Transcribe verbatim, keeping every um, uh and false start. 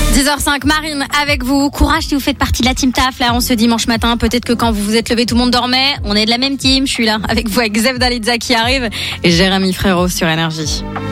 dix heures cinq, Marine avec vous. Courage si vous faites partie de la team taf là en ce dimanche matin. Peut-être que quand vous vous êtes levé, tout le monde dormait. On est de la même team. Je suis là avec vous avec Zef Dalitza qui arrive et Jérémy Frérot sur Énergie.